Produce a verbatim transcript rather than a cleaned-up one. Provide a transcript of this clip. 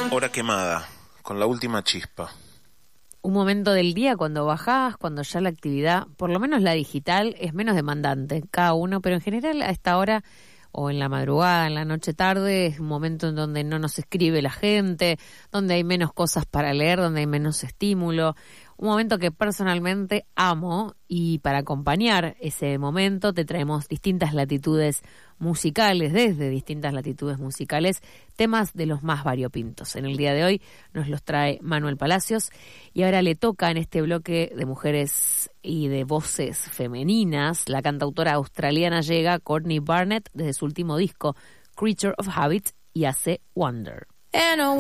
Hora quemada, con la última chispa. Un momento del día cuando bajás, cuando ya la actividad, por lo menos la digital, es menos demandante, cada uno, pero en general a esta hora o en la madrugada, en la noche tarde, es un momento en donde no nos escribe la gente, donde hay menos cosas para leer, donde hay menos estímulo. Un momento que personalmente amo, y para acompañar ese momento te traemos distintas latitudes musicales, desde distintas latitudes musicales, temas de los más variopintos. En el día de hoy nos los trae Manuel Palacios, y ahora le toca en este bloque de mujeres y de voces femeninas. La cantautora australiana llega, Courtney Barnett, desde su último disco, Creature of Habit, y hace Wonder.